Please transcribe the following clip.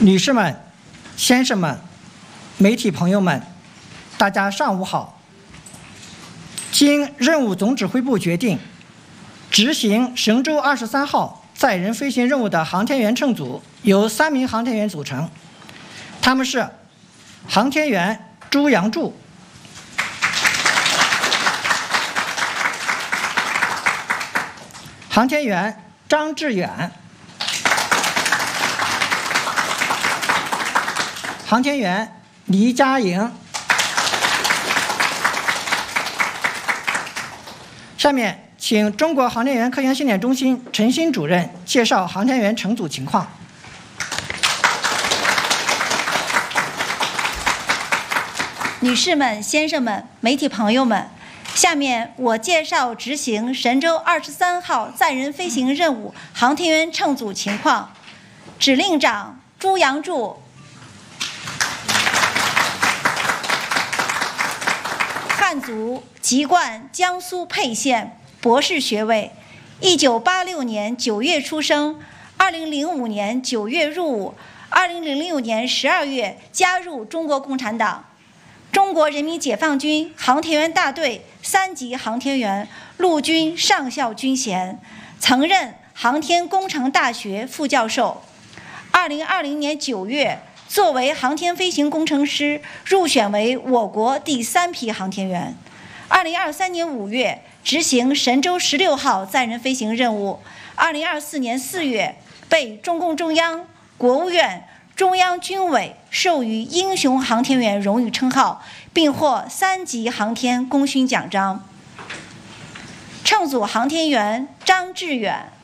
女士们、先生们、媒体朋友们，大家上午好。经任务总指挥部决定，执行神舟23号载人飞行任务的航天员乘组由3名航天员组成，他们是航天员朱杨柱、航天员张志远、航天员黎佳莹。下面请中国航天员科研训练中心陈新主任介绍航天员乘组情况。 女士们、先生们、媒体朋友们，下面我介绍执行神舟23号载人飞行任务航天员乘组情况。指令长朱杨柱，汉族，籍贯江苏沛县，博士学位，1986年9月出生，2005年9月入伍，2006年12月加入中国共产党。中国人民解放军航天员大队3级航天员，陆军上校军衔，曾任航天工程大学副教授。2020年9月，作为航天飞行工程师入选为我国第3批航天员。2023年5月，执行神舟16号载人飞行任务。2024年4月，被中共中央、国务院、中央军委授予英雄航天员荣誉称号，并获3级航天功勋奖章。乘组航天员张志远。